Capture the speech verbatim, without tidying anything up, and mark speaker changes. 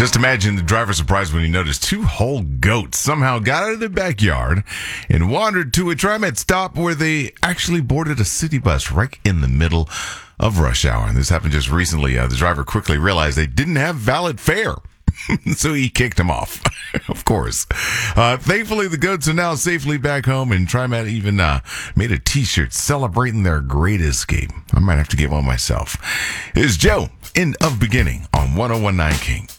Speaker 1: Just imagine the driver surprised when he noticed two whole goats somehow got out of the backyard and wandered to a TriMet stop where they actually boarded a city bus right in the middle of rush hour. And this happened just recently. Uh, the driver quickly realized they didn't have valid fare. So he kicked them off, of course. Uh, thankfully, the goats are now safely back home, and TriMet even uh, made a T-shirt celebrating their great escape. I might have to get one myself. Here's Joe, End of Beginning on one oh one nine King.